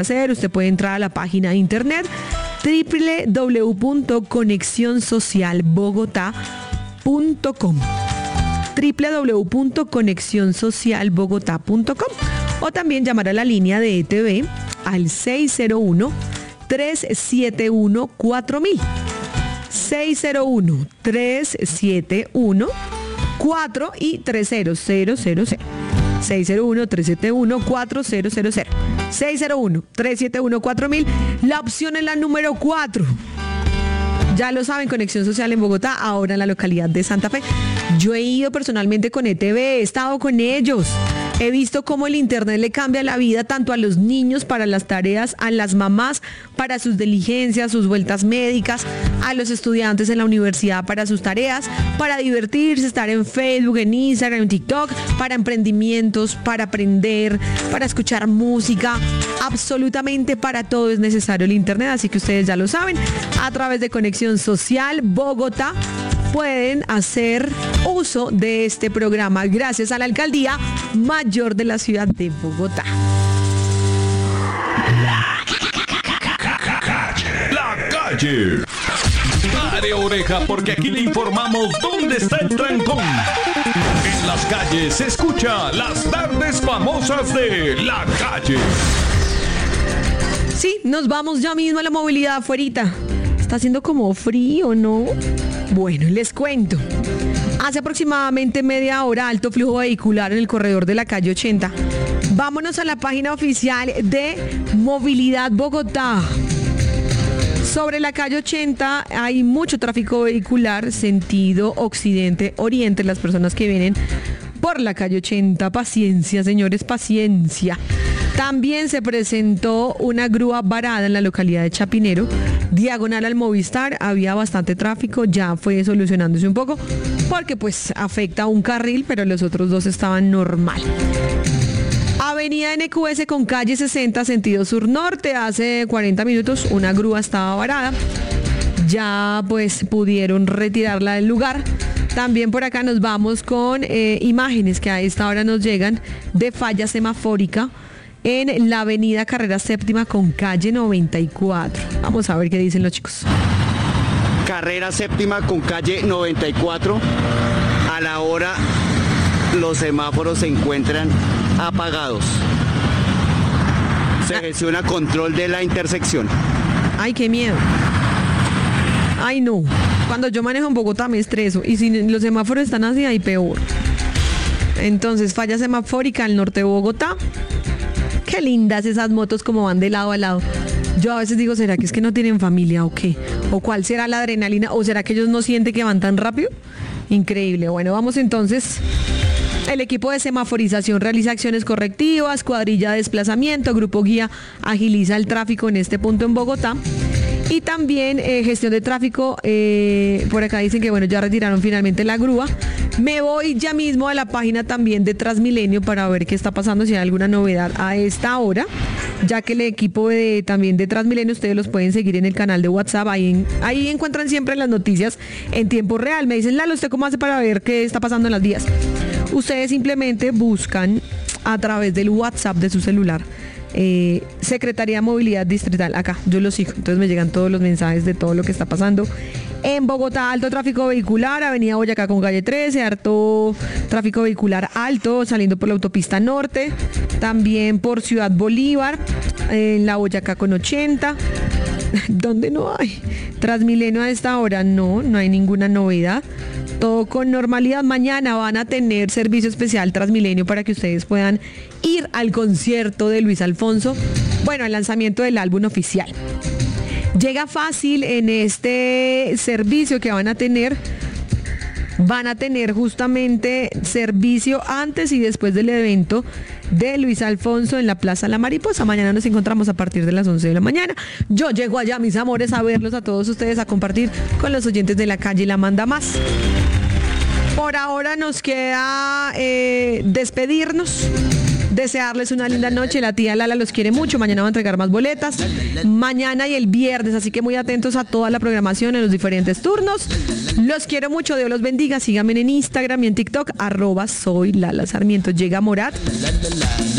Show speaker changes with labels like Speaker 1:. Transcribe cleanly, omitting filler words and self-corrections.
Speaker 1: hacer. Usted puede entrar a la página de internet www.conexionsocialbogotá.com www.conexionsocialbogotá.com o también llamar a la línea de ETV al 601-371-4000 601-371-4 y 3000 601-371-4000 601-371-4000. La opción es la número 4. Ya lo saben, Conexión Social en Bogotá, ahora en la localidad de Santa Fe. Yo he ido personalmente con ETV, he estado con ellos. He visto cómo el internet le cambia la vida tanto a los niños para las tareas, a las mamás para sus diligencias, sus vueltas médicas, a los estudiantes en la universidad para sus tareas, para divertirse, estar en Facebook, en Instagram, en TikTok, para emprendimientos, para aprender, para escuchar música. Absolutamente para todo es necesario el internet, así que ustedes ya lo saben. A través de Conexión Social Bogotá pueden hacer uso de este programa gracias a la Alcaldía Mayor de la ciudad de Bogotá.
Speaker 2: La calle. Pare oreja porque aquí le informamos dónde está el trancón. En las calles se escucha las tardes famosas de la calle.
Speaker 1: Sí, nos vamos ya mismo a la movilidad afuerita. Está haciendo como frío, ¿no? Bueno, les cuento. Hace aproximadamente media hora, alto flujo vehicular en el corredor de la calle 80. Vámonos a la página oficial de Movilidad Bogotá. Sobre la calle 80 hay mucho tráfico vehicular, sentido occidente-oriente. Las personas que vienen por la calle 80, paciencia, señores, paciencia. También se presentó una grúa varada en la localidad de Chapinero, diagonal al Movistar. Había bastante tráfico, ya fue solucionándose un poco, porque pues afecta a un carril, pero los otros dos estaban normal. Avenida NQS con calle 60, sentido sur-norte. Hace 40 minutos una grúa estaba varada. Ya pues pudieron retirarla del lugar. También por acá nos vamos con imágenes que a esta hora nos llegan de falla semafórica en la avenida Carrera Séptima con calle 94. Vamos a ver qué dicen los chicos.
Speaker 3: Carrera Séptima con calle 94. A la hora los semáforos se encuentran apagados. Se gestiona control de la intersección.
Speaker 1: Ay, qué miedo. Ay, no. Cuando yo manejo en Bogotá me estreso. Y si los semáforos están así, ahí peor. Entonces, falla semafórica al norte de Bogotá. Qué lindas esas motos como van de lado a lado. Yo a veces digo, ¿será que es que no tienen familia o qué? ¿O cuál será la adrenalina? ¿O será que ellos no sienten que van tan rápido? Increíble. Bueno, vamos entonces. El equipo de semaforización realiza acciones correctivas, cuadrilla de desplazamiento, grupo guía agiliza el tráfico en este punto en Bogotá. Y también gestión de tráfico, por acá dicen que bueno, ya retiraron finalmente la grúa. Me voy ya mismo a la página también de Transmilenio para ver qué está pasando, si hay alguna novedad a esta hora, ya que el equipo también de Transmilenio, ustedes los pueden seguir en el canal de WhatsApp, ahí encuentran siempre las noticias en tiempo real. Me dicen, Lalo, ¿usted cómo hace para ver qué está pasando en las vías? Ustedes simplemente buscan a través del WhatsApp de su celular Secretaría de Movilidad Distrital, acá yo lo sigo, entonces me llegan todos los mensajes de todo lo que está pasando en Bogotá. Alto tráfico vehicular, avenida Boyacá con calle 13, harto tráfico vehicular alto saliendo por la autopista norte, también por Ciudad Bolívar, en la Boyacá con 80. ¿Dónde no hay? Transmilenio a esta hora no hay ninguna novedad. Todo con normalidad. Mañana van a tener servicio especial Transmilenio para que ustedes puedan ir al concierto de Luis Alfonso. Bueno, al lanzamiento del álbum oficial. Llega fácil en este servicio que van a tener. Van a tener justamente servicio antes y después del evento de Luis Alfonso en la Plaza La Mariposa. Mañana nos encontramos a partir de las 11 de la mañana. Yo llego allá, mis amores, a verlos a todos ustedes, a compartir con los oyentes de La Calle y La Manda Más. Por ahora nos queda despedirnos. Desearles una linda noche. La tía Lala los quiere mucho. Mañana va a entregar más boletas. Mañana y el viernes. Así que muy atentos a toda la programación en los diferentes turnos. Los quiero mucho. Dios los bendiga. Síganme en Instagram y en TikTok. @soy Lala Sarmiento. Llega Morat.